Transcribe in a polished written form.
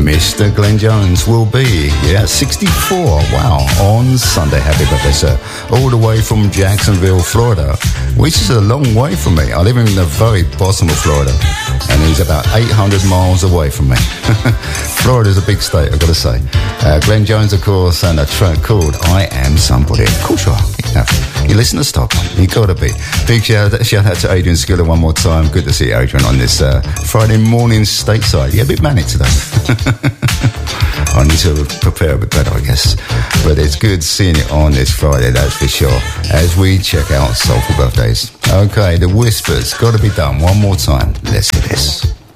Mr. Glenn Jones will be, 64, wow, on Sunday. Happy birthday, sir. All the way from Jacksonville, Florida, which is a long way from me. I live in the very bottom of Florida, and he's about 800 miles away from me. Florida's a big state, I've got to say. Glenn Jones, of course, and a track called I Am Somebody. Of course you are. You listen to Stockholm, you got to be. Big shout out to Adrian Skiller one more time. Good to see you, Adrian, on this Friday morning stateside. Yeah, a bit manic today. I need to prepare a bit better, I guess. But it's good seeing it on this Friday, that's for sure, as we check out Soulful Birthdays. Okay, the Whispers, got to be done one more time. Let's do this.